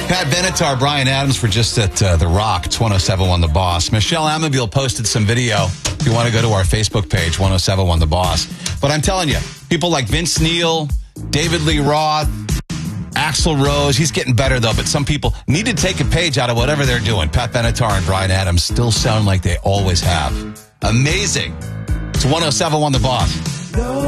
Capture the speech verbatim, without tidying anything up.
Pat Benatar, Bryan Adams were just at uh, The Rock. It's one oh seven one The Boss. Michelle Amabile posted some video. If you want to go to our Facebook page, one oh seven one The Boss. But I'm telling you, people like Vince Neil, David Lee Roth, Axl Rose, he's getting better though, but some people need to take a page out of whatever they're doing. Pat Benatar and Bryan Adams still sound like they always have. Amazing. It's one oh seven one The Boss.